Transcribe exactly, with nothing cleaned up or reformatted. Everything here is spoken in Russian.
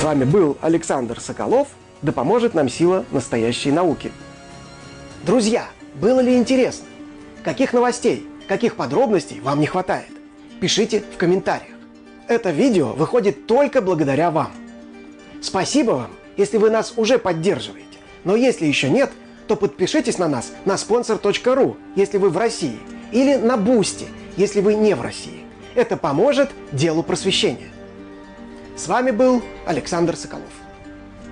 вами был Александр Соколов, да поможет нам сила настоящей науки. Друзья, было ли интересно? Каких новостей, каких подробностей вам не хватает? Пишите в комментариях. Это видео выходит только благодаря вам. Спасибо вам, если вы нас уже поддерживаете. Но если еще нет, то подпишитесь на нас на спонсор точка ру, если вы в России, или на Бусти, если вы не в России. Это поможет делу просвещения. С вами был Александр Соколов.